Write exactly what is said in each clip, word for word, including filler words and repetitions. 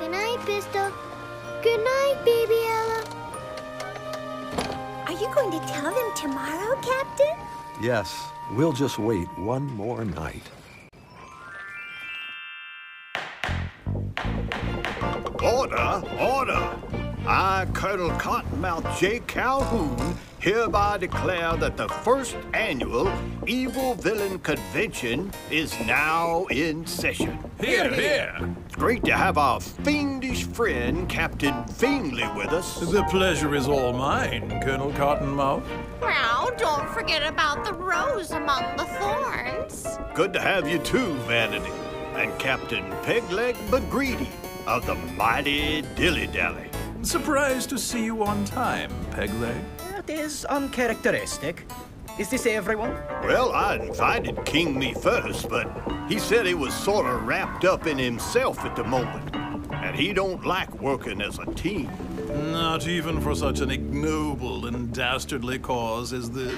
Good night, Pistol. Good night, Baby Ella. Are you going to tell them tomorrow, Captain? Yes, we'll just wait one more night. Order, order! I, Colonel Cottonmouth J. Calhoun, hereby declare that the first annual Evil Villain Convention is now in session. Here, here! It's great to have our fiendish friend, Captain Fingley, with us. The pleasure is all mine, Colonel Cottonmouth. Now, don't forget about the rose among the thorns. Good to have you too, Vanity. And Captain Pegleg McGreedy of the mighty Dilly Dally. Surprised to see you on time, Pegleg. That is uncharacteristic. Is this everyone? Well, I invited King Me first, but he said he was sort of wrapped up in himself at the moment. And he don't like working as a team. Not even for such an ignoble and dastardly cause as this.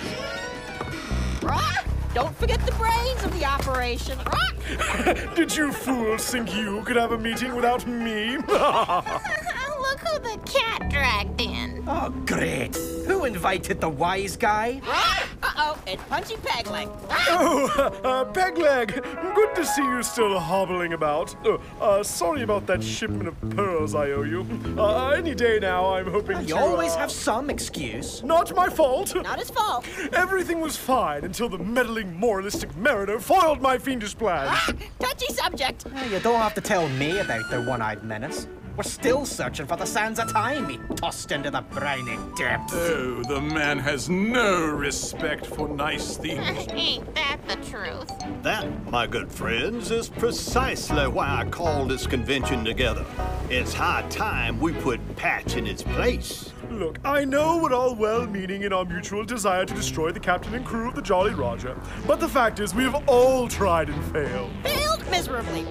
Rock! Don't forget the brains of the operation. Rock! Did you fools think you could have a meeting without me? Look who the cat dragged in. Oh, great. Who invited the wise guy? Rock! Uh-oh, it's Punchy Pegleg. Oh, uh, Pegleg, good to see you still hobbling about. Uh, uh, sorry about that shipment of pearls I owe you. Uh, any day now, I'm hoping You to... always uh, have some excuse. Not my fault. Not his fault. Everything was fine until the meddling moralistic mariner foiled my fiendish plans. Rock! Touchy subject. Uh, You don't have to tell me about the one-eyed menace. We're still searching for the sands of time he tossed into the briny depths. Oh, the man has no respect for nice things. Ain't that the truth? That, my good friends, is precisely why I called this convention together. It's high time we put Patch in its place. Look, I know we're all well-meaning in our mutual desire to destroy the captain and crew of the Jolly Roger, but the fact is we have all tried and failed. Failed miserably.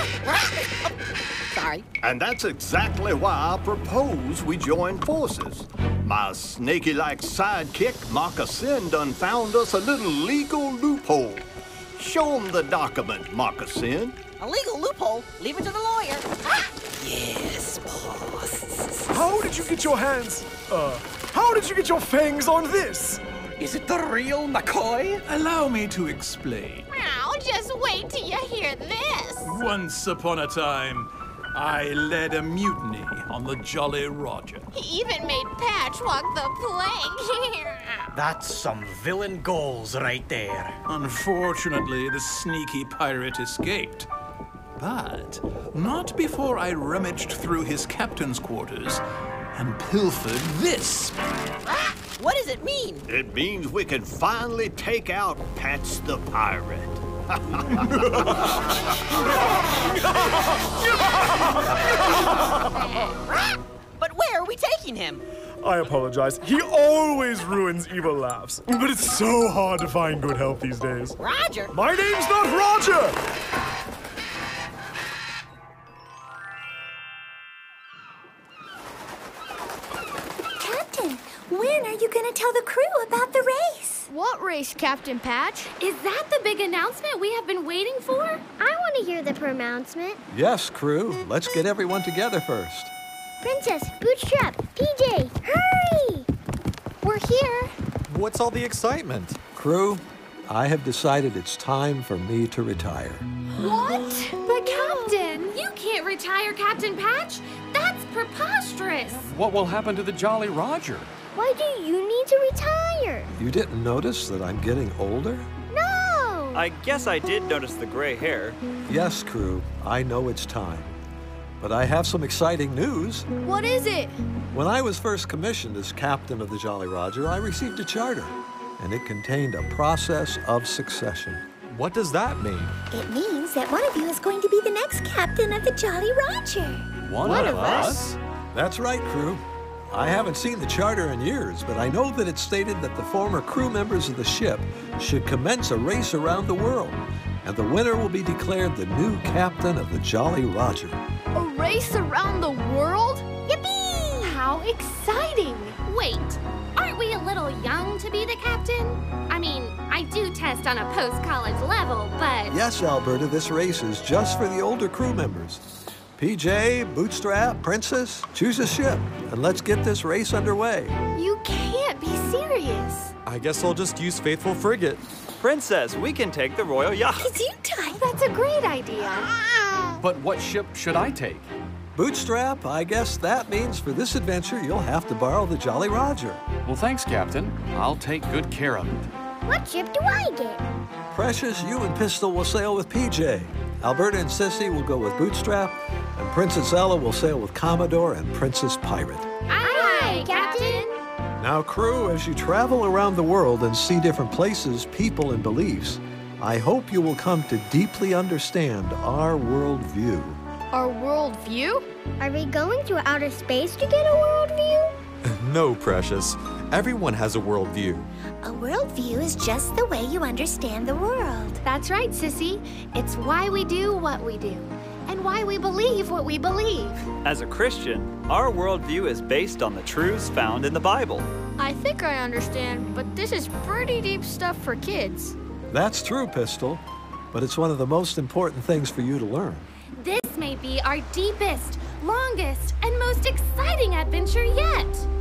Sorry. And that's exactly why I propose we join forces. My snaky-like sidekick, Moccasin, done found us a little legal loophole. Show him the document, Moccasin. A legal loophole? Leave it to the lawyer. Yes, boss. How did you get your hands, uh, how did you get your fangs on this? Is it the real McCoy? Allow me to explain. Now, just wait till you hear this. Once upon a time, I led a mutiny on the Jolly Roger. He even made Patch walk the plank. That's some villain goals right there. Unfortunately, the sneaky pirate escaped. But not before I rummaged through his captain's quarters and pilfered this. What does it mean? It means we can finally take out Patch the pirate. But where are we taking him? I apologize. He always ruins evil laughs, but it's so hard to find good help these days. Roger. My name's not Roger! Captain, when are you going to tell the crew about the race? What race, Captain Patch? Is that the big announcement we have been waiting for? I want to hear the pronouncement. Yes, crew. Let's get everyone together first. Princess, Bootstrap, P J, hurry! We're here. What's all the excitement? Crew, I have decided it's time for me to retire. What? But Captain, you can't retire Captain Patch. That's preposterous. What will happen to the Jolly Roger? Why do you need to retire? You didn't notice that I'm getting older? No! I guess I did notice the gray hair. Yes, crew, I know it's time. But I have some exciting news. What is it? When I was first commissioned as captain of the Jolly Roger, I received a charter, and it contained a process of succession. What does that mean? It means that one of you is going to be the next captain of the Jolly Roger. One, One of of us? That's right, crew. I haven't seen the charter in years, but I know that it stated that the former crew members of the ship should commence a race around the world, and the winner will be declared the new captain of the Jolly Roger. A race around the world? Yippee! How exciting! Wait, aren't we a little young to be the captain? I mean, I do test on a post-college level, but... Yes, Alberta, this race is just for the older crew members. P J, Bootstrap, Princess, choose a ship, and let's get this race underway. You can't be serious. I guess I'll just use Faithful Frigate. Princess, we can take the royal yacht. Oh, that's a great idea. But what ship should I take? Bootstrap, I guess that means for this adventure you'll have to borrow the Jolly Roger. Well, thanks, Captain. I'll take good care of it. What ship do I get? Precious, you and Pistol will sail with P J. Alberta and Sissy will go with Bootstrap, and Princess Ella will sail with Commodore and Princess Pirate. Aye, Captain. Now, crew, as you travel around the world and see different places, people, and beliefs, I hope you will come to deeply understand our worldview. Our worldview? Are we going to outer space to get a worldview? No, Precious. Everyone has a worldview. A worldview is just the way you understand the world. That's right, Sissy. It's why we do what we do, and why we believe what we believe. As a Christian, our worldview is based on the truths found in the Bible. I think I understand, but this is pretty deep stuff for kids. That's true, Pistol, but it's one of the most important things for you to learn. This may be our deepest, longest, and most exciting adventure yet.